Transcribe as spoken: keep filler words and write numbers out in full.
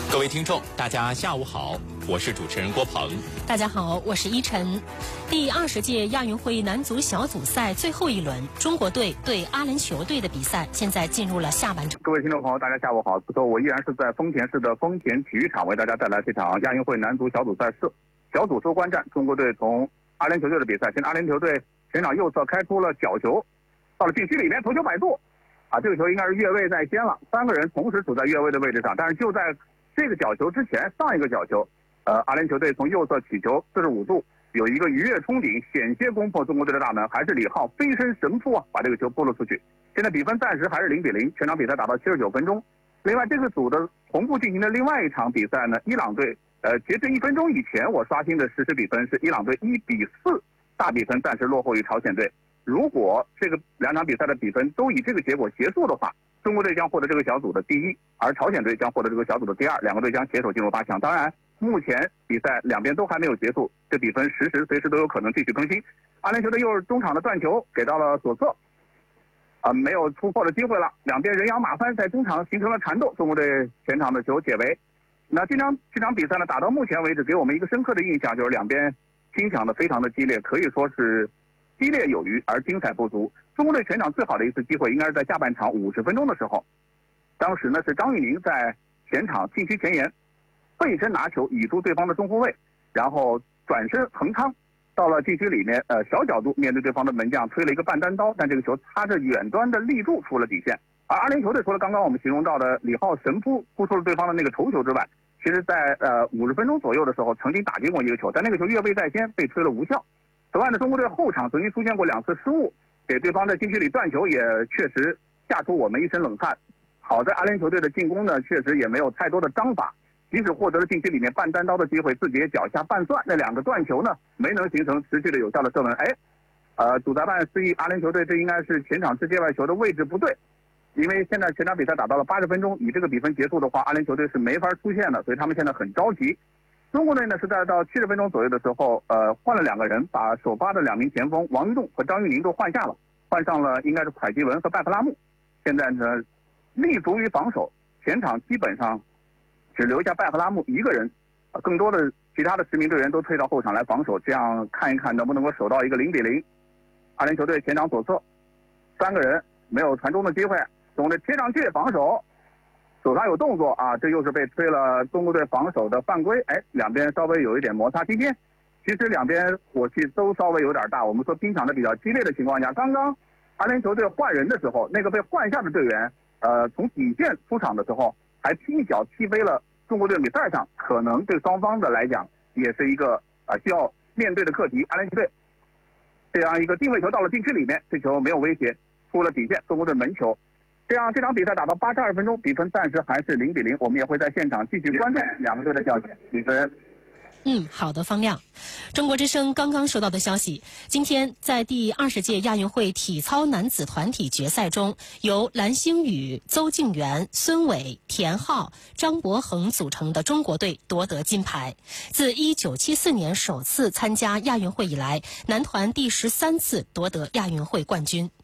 各位听众，大家下午好，我是主持人郭鹏。 大家好，我是依晨。第二十届亚运会男足小组赛最后一轮，中国队对阿联酋队的比赛现在进入了下半场。 各位听众朋友，大家下午好。此刻我依然是在丰田市的丰田体育场为大家带来这场亚运会男足小组赛四小组收官战。中国队从阿联酋队的比赛，现在阿联酋队前场右侧开出了角球，到了禁区里面头球摆渡，啊，这个球应该是越位在先了，三个人同时处在越位的位置上，但是就在这个角球之前，上一个角球，呃，阿联酋队从右侧起球四十五度，有一个鱼跃冲顶，险些攻破中国队的大门，还是李浩飞身神扑啊，把这个球拨了出去。现在比分暂时还是零比零，全场比赛打到七十九分钟。另外，这个组的同步进行的另外一场比赛呢，伊朗队，呃，截至一分钟以前，我刷新的实时比分是伊朗队一比四，大比分暂时落后于朝鲜队。如果这个两场比赛的比分都以这个结果结束的话，中国队将获得这个小组的第一，而朝鲜队将获得这个小组的第二，两个队将携手进入八强。当然，目前比赛两边都还没有结束，这比分实时随时都有可能继续更新。阿联酋队又是中场的断球给到了左侧，啊、呃，没有突破的机会了，两边人仰马翻，在中场形成了缠斗，中国队前场的球解围。那这场这场比赛呢，打到目前为止，给我们一个深刻的印象，就是两边拼抢的非常的激烈，可以说是激烈有余而精彩不足。中国队全场最好的一次机会应该是在下半场五十分钟的时候，当时呢是张玉宁在前场禁区前沿背身拿球倚住对方的中后卫，然后转身横趟到了禁区里面，呃小角度面对对方的门将推了一个半单刀，但这个球擦着远端的立柱出了底线。而阿联酋队除了刚刚我们形容到的李浩神扑扑出了对方的那个头球之外，其实在呃五十分钟左右的时候曾经打进过一个球，但那个球越位在先被吹了无效。此外呢，中国队后场曾经出现过两次失误，给对方在禁区里断球，也确实吓出我们一身冷汗。好在阿联酋队的进攻呢，确实也没有太多的章法，即使获得了禁区里面半单刀的机会，自己也脚下半算，那两个断球呢，没能形成持续的有效的射门。哎，呃，主裁判示意阿联酋队这应该是前场之界外球的位置不对，因为现在全场比赛打到了八十分钟，以这个比分结束的话，阿联酋队是没法出线的，所以他们现在很着急。中国队呢是在到七十分钟左右的时候，呃，换了两个人，把首发的两名前锋王玉栋和张玉宁都换下了，换上了应该是蒯吉文和拜克拉木。现在呢，立足于防守，前场基本上只留下拜克拉木一个人，呃、更多的其他的十名队员都退到后场来防守，这样看一看能不能够守到一个零比零。阿联酋队前场左侧三个人没有传中的机会，中国队贴上去防守。手上有动作啊，这又是被吹了中国队防守的犯规。哎，两边稍微有一点摩擦。今天其实两边火气都稍微有点大。我们说拼抢的比较激烈的情况下，刚刚阿联酋队换人的时候，那个被换下的队员，呃，从底线出场的时候，还踢脚踢飞了中国队比赛上，可能对双方的来讲也是一个啊、呃、需要面对的课题。阿联酋队这样一个定位球到了禁区里面，这球没有威胁，出了底线，中国队门球。这样，这场比赛打到八十二分钟，比分暂时还是零比零。我们也会在现场继续关注两个队的较劲比分。 嗯，好的，方亮。中国之声刚刚收到的消息，今天在第二十届亚运会体操男子团体决赛中，由蓝星宇、邹敬园、孙伟、田浩、张博恒组成的中国队夺得金牌。自一九七四年首次参加亚运会以来，男团第十三次夺得亚运会冠军。